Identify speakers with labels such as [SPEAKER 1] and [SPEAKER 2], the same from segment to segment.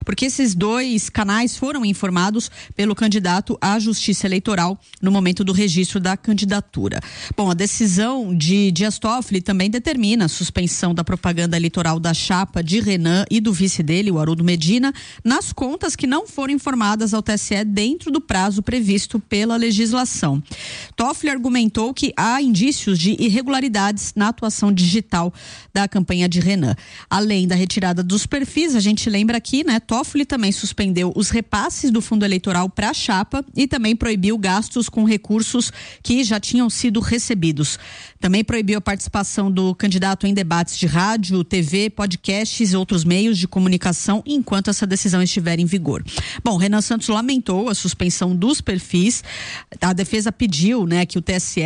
[SPEAKER 1] porque esses dois canais foram informados pelo candidato à Justiça Eleitoral no momento do registro da candidatura. Bom, a decisão de Dias Toffoli também determina a suspensão da propaganda eleitoral da chapa de Renan e do vice dele, o Haroldo Medina, nas contas que não foram informadas ao TSE dentro do prazo previsto pela legislação. Toffoli argumentou que há indícios de irregularidades na atuação digital da campanha de Renan. Além da retirada dos perfis, a gente lembra aqui, né? Toffoli também suspendeu os repasses do fundo eleitoral para a chapa e também proibiu gastos com recursos que já tinham sido recebidos. Também proibiu a participação do candidato em debates de rádio, TV, podcasts e outros meios de comunicação enquanto essa decisão estiver em vigor. Bom, Renan Santos lamentou a suspensão dos perfis. A defesa pediu, né, que o TSE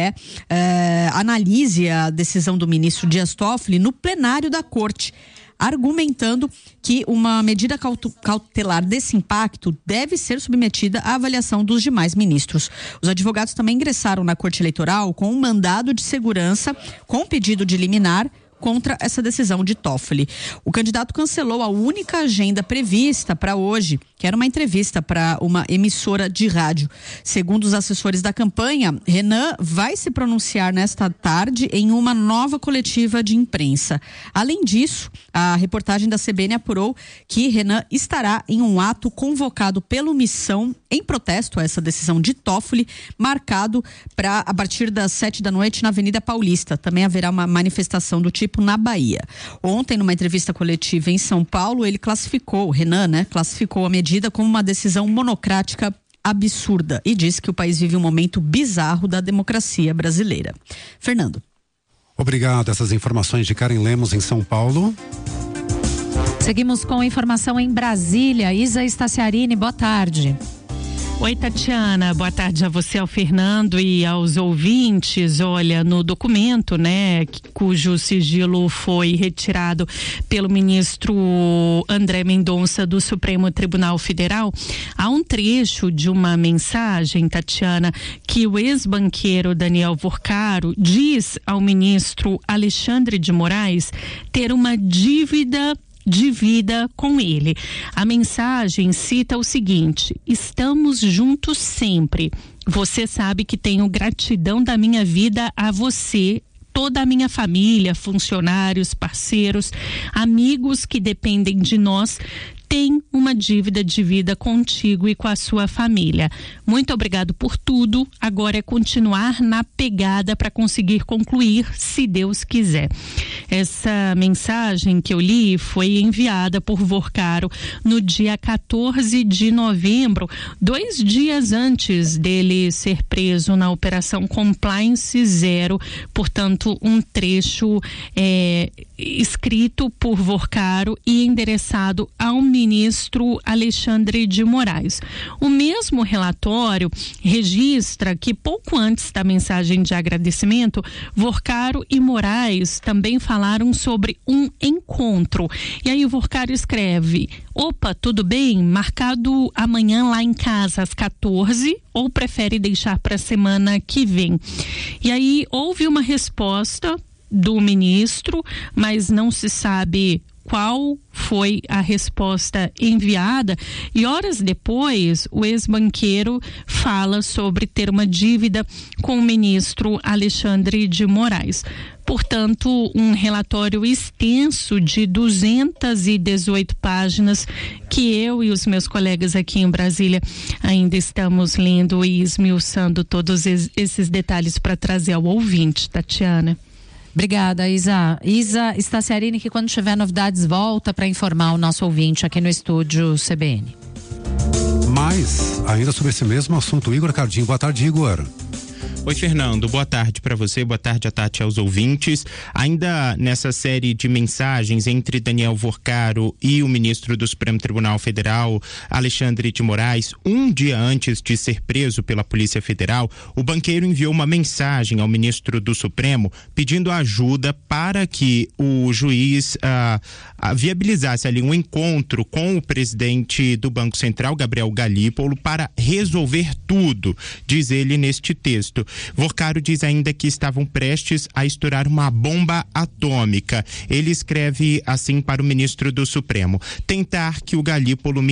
[SPEAKER 1] analise a decisão do ministro Dias Toffoli no plenário da Corte, argumentando que uma medida cautelar desse impacto deve ser submetida à avaliação dos demais ministros. Os advogados também ingressaram na Corte Eleitoral com um mandado de segurança com pedido de liminar contra essa decisão de Toffoli. O candidato cancelou a única agenda prevista para hoje, que era uma entrevista para uma emissora de rádio. Segundo os assessores da campanha, Renan vai se pronunciar nesta tarde em uma nova coletiva de imprensa. Além disso, a reportagem da CBN apurou que Renan estará em um ato convocado pela Missão em protesto a essa decisão de Toffoli, marcado para a partir das 7h na Avenida Paulista. Também haverá uma manifestação do tipo na Bahia. Ontem, numa entrevista coletiva em São Paulo, ele classificou, Renan, né, classificou a medida como uma decisão monocrática absurda e disse que o país vive um momento bizarro da democracia brasileira. Fernando.
[SPEAKER 2] Obrigado. Essas informações de Karen Lemos em São Paulo.
[SPEAKER 3] Seguimos com informação em Brasília. Isa Staciarini, boa tarde.
[SPEAKER 4] Oi, Tatiana, boa tarde a você, ao Fernando e aos ouvintes. Olha, no documento, né, cujo sigilo foi retirado pelo ministro André Mendonça do Supremo Tribunal Federal, há um trecho de uma mensagem, Tatiana, que o ex-banqueiro Daniel Vorcaro diz ao ministro Alexandre de Moraes ter uma dívida de vida com ele. A mensagem cita o seguinte: estamos juntos sempre. Você sabe que tenho gratidão da minha vida a você, toda a minha família, funcionários, parceiros, amigos que dependem de nós. Tem uma dívida de vida contigo e com a sua família. Muito obrigado por tudo. Agora é continuar na pegada para conseguir concluir, se Deus quiser. Essa mensagem que eu li foi enviada por Vorcaro no dia 14 de novembro, 2 dias antes dele ser preso na Operação Compliance Zero. Portanto, um trecho escrito por Vorcaro e endereçado ao ministro Alexandre de Moraes. O mesmo relatório registra que pouco antes da mensagem de agradecimento, Vorcaro e Moraes também falaram sobre um encontro. E aí o Vorcaro escreve: opa, tudo bem? Marcado amanhã lá em casa às 14, ou prefere deixar para a semana que vem? E aí houve uma resposta do ministro, mas não se sabe qual foi a resposta enviada, e horas depois o ex-banqueiro fala sobre ter uma dívida com o ministro Alexandre de Moraes. Portanto, um relatório extenso de 218 páginas que eu e os meus colegas aqui em Brasília ainda estamos lendo e esmiuçando todos esses detalhes para trazer ao ouvinte, Tatiana.
[SPEAKER 3] Obrigada, Isa. Isa Staciarini, que quando tiver novidades volta para informar o nosso ouvinte aqui no estúdio CBN.
[SPEAKER 2] Mas, ainda sobre esse mesmo assunto, Igor Cardinho. Boa tarde, Igor.
[SPEAKER 5] Oi, Fernando, boa tarde para você, boa tarde a Tati, aos ouvintes. Ainda nessa série de mensagens entre Daniel Vorcaro e o ministro do Supremo Tribunal Federal, Alexandre de Moraes, um dia antes de ser preso pela Polícia Federal, o banqueiro enviou uma mensagem ao ministro do Supremo pedindo ajuda para que o juiz viabilizasse ali um encontro com o presidente do Banco Central, Gabriel Galípolo, para resolver tudo, diz ele neste texto. Vorcaro diz ainda que estavam prestes a estourar uma bomba atômica. Ele escreve assim para o ministro do Supremo: tentar que o Galípolo me